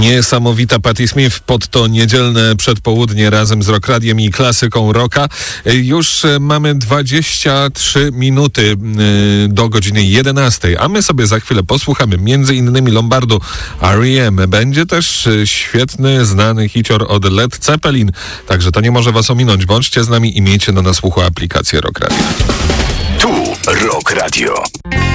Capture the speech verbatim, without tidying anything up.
Niesamowita Patti Smith pod to niedzielne przedpołudnie razem z Rock Radiem i klasyką rocka. Już mamy dwadzieścia trzy minuty do godziny jedenastej, a my sobie za chwilę posłuchamy między innymi Lombardu R E M. Będzie też świetny, znany hicior od Led Zeppelin, także to nie może was ominąć. Bądźcie z nami i miejcie na nas słuchu aplikację Rock Radio. Tu Rock Radio.